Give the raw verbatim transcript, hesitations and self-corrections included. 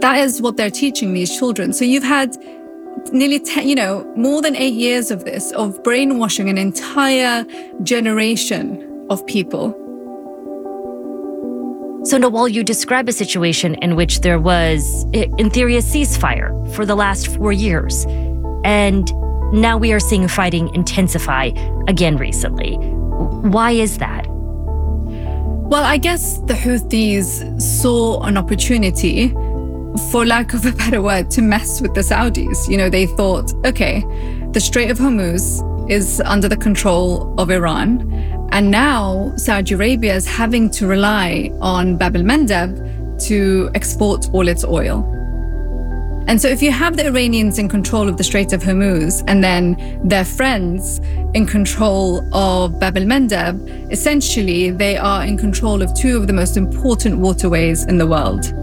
That is what they're teaching these children. So you've had nearly ten, you know, more than eight years of this, of brainwashing an entire generation of people. So Nawal, you describe a situation in which there was, in theory, a ceasefire for the last four years. And now we are seeing fighting intensify again recently. Why is that? Well, I guess the Houthis saw an opportunity, for lack of a better word, to mess with the Saudis. You know, they thought, okay, the Strait of Hormuz is under the control of Iran. And now Saudi Arabia is having to rely on Bab el-Mandeb to export all its oil. And so if you have the Iranians in control of the Strait of Hormuz and then their friends in control of Bab el-Mandeb, essentially they are in control of two of the most important waterways in the world.